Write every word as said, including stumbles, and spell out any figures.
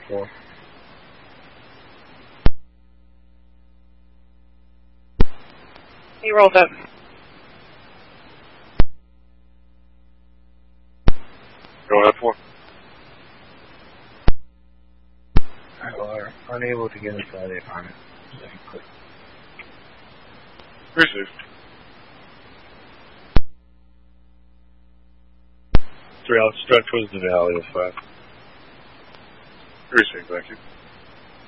four. He rolled up. Roll up four. Alright, well, are unable to get inside the apartment. Received. Three, I'll strut towards the valley with five. Received, thank you.